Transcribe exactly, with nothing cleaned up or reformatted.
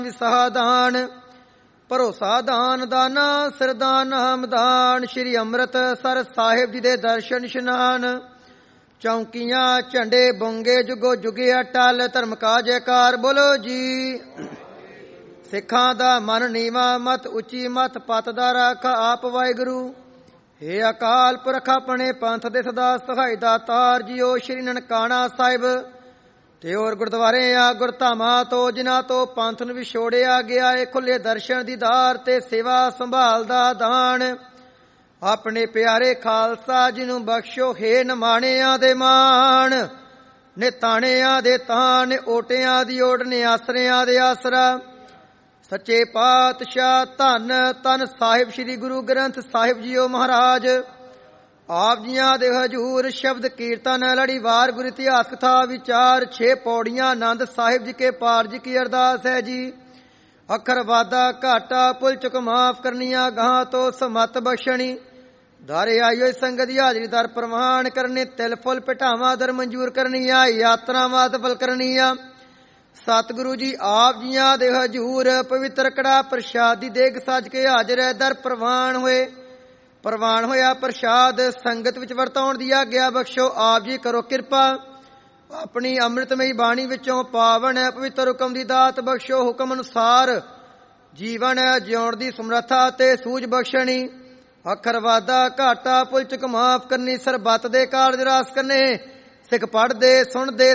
ਵਿਸਾਹ ਦਾਨ ਭਰੋਸਾ ਦਾਨ ਦਾਨਾ ਸਰਦਾਨ ਹਮਦਾਨ। ਸ਼੍ਰੀ ਅੰਮ੍ਰਿਤਸਰ ਸਾਹਿਬ ਜੀ ਦੇ ਦਰਸ਼ਨ ਇਸ਼ਨਾਨ। ਚੌਂਕੀਆਂ ਝੰਡੇ ਬੁੰਗੇ ਜੁਗੋ ਜੁਗੇ ਅਟਲ ਧਰਮ ਕਾ ਜੈਕਾਰ ਬੋਲੋ ਜੀ। ਸਿੱਖਾਂ ਦਾ ਮਨ ਨੀਵਾ ਮਤ ਉੱਚੀ ਮਤ ਪਤ ਦਾ ਰੱਖ ਆਪ ਵਾਹਿਗੁਰੂ। ਹੇ ਅਕਾਲ ਪੁਰਖ ਆਪਣੇ ਪੰਥ ਦੇ ਸਦਾ ਸਹਾਈ ਦਾਤਾਰ ਜੀਓ। ਸ਼੍ਰੀ ਨਨਕਾਣਾ ਸਾਹਿਬ ਤੇ ਹੋਰ ਗੁਰਦੁਆਰੇ ਆ ਗੁਰਧਾਮਾਂ ਤੋਂ ਜਿਨ੍ਹਾਂ ਤੋਂ ਪੰਥ ਨੂੰ ਵਿਛੋੜਿਆ ਗਿਆ ਏ ਖੁੱਲੇ ਦਰਸ਼ਨ ਦੀਦਾਰ ਤੇ ਸੇਵਾ ਸੰਭਾਲ ਦਾ ਦਾਨ। ਆਪਣੇ ਪਿਆਰੇ ਖਾਲਸਾ ਜੀ ਨੂੰ ਬਖਸ਼ੋ ਹੇ ਨਿਮਾਣਿਆਂ ਦੇ ਮਾਣ। ਨਿਤਾਣਿਆਂ ਦੇ ਤਾਣ ਓਟਿਆਂ ਦੀ ਓਟ ਨੇ ਆਸਰਿਆਂ ਦੇ ਆਸਰਾ। ਸੱਚੇ ਪਾਤਸ਼ਾਹ ਧੰਨ ਧੰਨ ਸਾਹਿਬ ਸ੍ਰੀ ਗੁਰੂ ਗ੍ਰੰਥ ਸਾਹਿਬ ਜੀਓ ਮਹਾਰਾਜ। ਆਪ ਜੀਆਂ ਦੇ ਹਜੂਰ ਸ਼ਬਦ ਕੀਰਤਨ ਲੜੀਵਾਰ ਗੁਰ ਇਤਿਹਾਸ ਕਥਾ ਵਿਚਾਰ ਛੇ ਪੌੜੀਆਂ ਆਨੰਦ ਸਾਹਿਬ ਜੀ ਕੇ ਪਾਰ ਜੀ ਕੀ ਅਰਦਾਸ ਹੈ ਜੀ। ਅੱਖਰ ਵਾਦਾ ਘਾਟਾ ਭੁੱਲ ਚੁੱਕ ਮਾਫ ਕਰਨੀਆਂ ਗਾਂ ਤੋਂ ਸਮਤ ਬਖਸ਼ਣੀ। ਦਾਰੇ ਆਇਓ ਸੰਗਤ ਦੀ ਹਾਜ਼ਰੀ ਦਰ ਪ੍ਰਮਾਣ ਕਰਨੇ ਤਿਲ ਫੁੱਲ ਪਿਠਾਵਾਂ ਦਰ ਮਨਜੂਰ ਕਰਨੀਆਂ ਯਾਤਰਾਵਾਂ ਸਫਲ ਕਰਨੀਆਂ। ਸਤਿਗੁਰੂ ਜੀ ਆਪ ਜੀਆਂ ਦੇ ਹਜੂਰ ਪਵਿੱਤਰ ਕੜਾ ਪ੍ਰਸ਼ਾਦ ਦੀ ਦੇਗ ਸੱਜ ਕੇ ਹਾਜ਼ਰ ਹੈ ਦਰ ਪ੍ਰਵਾਨ ਹੋਏ। ਪ੍ਰਵਾਨ ਹੋਇਆ ਪ੍ਰਸ਼ਾਦ ਸੰਗਤ ਵਿੱਚ ਵਰਤਾਉਣ ਦੀ ਆਗਿਆ ਬਖਸ਼ੋ। ਆਪ ਜੀ ਕਰੋ ਕਿਰਪਾ ਆਪਣੀ ਅੰਮ੍ਰਿਤਮਈ ਬਾਣੀ ਵਿੱਚੋਂ ਪਾਵਨ ਪਵਿੱਤਰ ਹੁਕਮ ਦੀ ਦਾਤ ਬਖਸ਼ੋ। ਹੁਕਮ ਅਨੁਸਾਰ ਜੀਵਨ ਜਿਉਣ ਦੀ ਸਮਰੱਥਾ ਤੇ ਸੂਝ ਬਖਸ਼ਣੀ। ਅੱਖਰ ਵਾਦਾ ਘਾਟਾ ਭੁੱਲ ਚੁੱਕ ਮਾਫ ਕਰਨੀ। ਸਰਬੱਤ ਦੇ ਕਾਰਜ ਰਾਸ ਕਰਨੇ। ਸਿੱਖ ਪੜ੍ਹਦੇ ਸੁਣਦੇ